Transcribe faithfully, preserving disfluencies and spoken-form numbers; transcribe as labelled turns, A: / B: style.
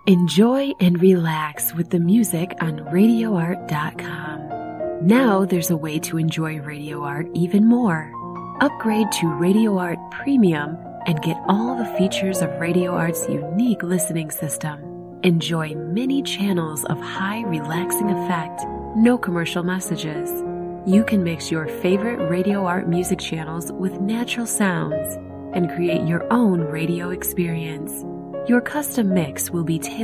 A: Enjoy and relax with the music on radio art dot com. Now there's a way to enjoy Radio Art even more. Upgrade to Radio Art Premium and get all the features of Radio Art's unique listening system. Enjoy many channels of high relaxing effect, no commercial messages. You can mix your favorite Radio Art music channels with natural sounds and create your own radio experience. Your custom mix will be tailored